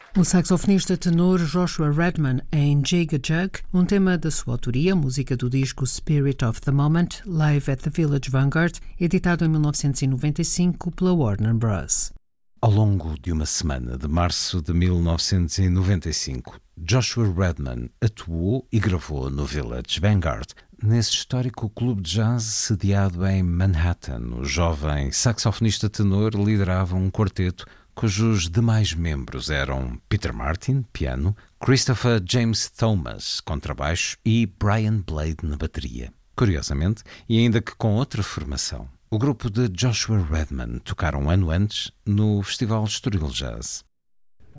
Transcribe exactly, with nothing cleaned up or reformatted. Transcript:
O saxofonista tenor Joshua Redman em Jig a Jug, um tema da sua autoria, música do disco Spirit of the Moment, Live at the Village Vanguard, editado em mil novecentos e noventa e cinco pela Warner Bros. Ao longo de uma semana de março de mil novecentos e noventa e cinco, Joshua Redman atuou e gravou no Village Vanguard, nesse histórico clube de jazz sediado em Manhattan. O jovem saxofonista tenor liderava um quarteto cujos demais membros eram Peter Martin, piano, Christopher James Thomas, contrabaixo e Brian Blade na bateria. Curiosamente, e ainda que com outra formação, o grupo de Joshua Redman tocaram um ano antes no Festival Estoril Jazz.